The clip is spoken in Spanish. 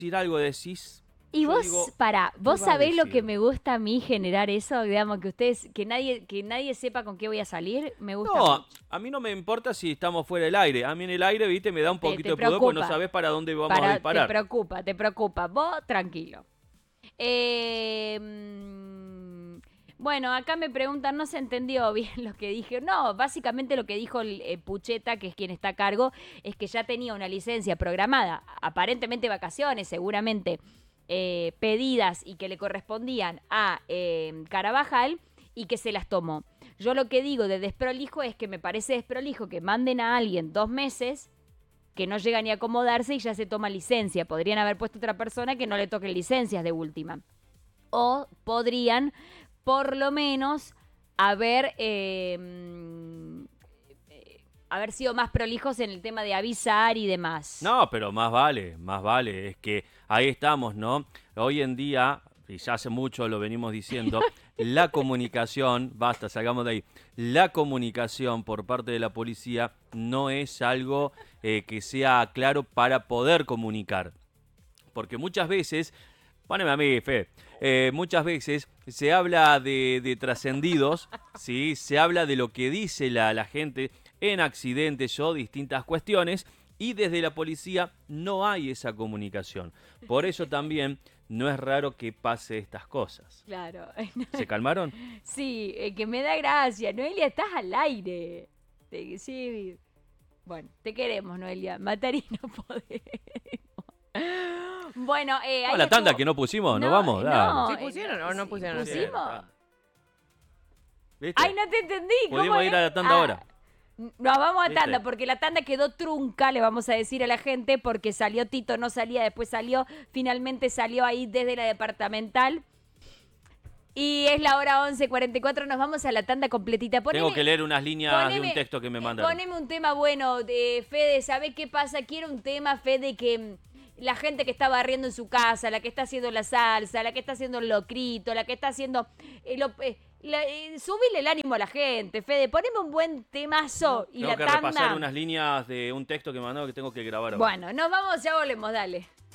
decir algo, decís... Y yo vos, digo, vos ¿qué va a sabés lo que decir? me gusta a mí generar eso, digamos, que nadie sepa con qué voy a salir, me gusta No, mucho. a mí no me importa si estamos fuera del aire. A mí en el aire, viste, me da un Te poquito de pudor porque no preocupa, sabés para dónde vamos a disparar. te preocupa. Vos, tranquilo. Bueno, acá me preguntan, no se entendió bien lo que dije. No, básicamente lo que dijo el Pucheta, que es quien está a cargo, es que ya tenía una licencia programada, aparentemente vacaciones, seguramente pedidas y que le correspondían a Carabajal y que se las tomó. Yo lo que digo de desprolijo es que me parece desprolijo que manden a alguien 2 meses que no llega ni a acomodarse y ya se toma licencia. Podrían haber puesto otra persona que no le toquen licencias de última. O podrían, por lo menos, haber sido más prolijos en el tema de avisar y demás. No, pero más vale, más vale. Es que ahí estamos, ¿no? Hoy en día, y ya hace mucho lo venimos diciendo, la comunicación, basta, salgamos de ahí, la comunicación por parte de la policía no es algo que sea claro para poder comunicar. Porque muchas veces, poneme a mí, Fe, muchas veces se habla de trascendidos, ¿sí? Se habla de lo que dice la gente en accidentes o distintas cuestiones y desde la policía no hay esa comunicación. Por eso también no es raro que pase estas cosas. Claro. ¿Se calmaron? Sí, que me da gracia. Noelia, estás al aire. Sí. Bueno, te queremos, Noelia. Matar y no podemos. Bueno, No, ahí la tanda estuvo. que no pusimos, ¿no No, vamos? Dale. no. ¿Sí pusieron o no sí, pusieron? Sí, ¿Pusimos? tanda. ¿Viste? Ay, no te entendí. ¿Cómo Pudimos es? ir a la tanda ahora. Nos vamos a ¿Viste? tanda, porque la tanda quedó trunca, le vamos a decir a la gente, porque salió Tito, no salía, después salió, finalmente salió ahí desde la departamental. Y es la hora 11:44, nos vamos a la tanda completita. Tengo que leer unas líneas de un texto que me mandaron. Poneme un tema bueno, de Fede, ¿sabe qué pasa? Quiero un tema, Fede, que la gente que está barriendo en su casa, la que está haciendo la salsa, la que está haciendo el locrito, la que está haciendo... subile el ánimo a la gente, Fede, poneme un buen temazo y Tengo la que tanda... repasar unas líneas de un texto que me mandaron que tengo que grabar ahora. Bueno, nos vamos, ya volvemos, dale.